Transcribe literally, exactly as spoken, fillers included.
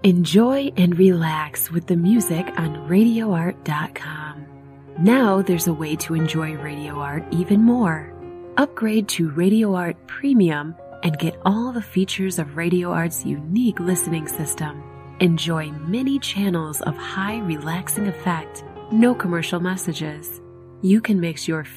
Enjoy and relax with the music on radio art dot com. Now there's a way to enjoy Radio Art even more. Upgrade to Radio Art Premium and get all the features of Radio Art's unique listening system. Enjoy many channels of high relaxing effect, no commercial messages. You can mix your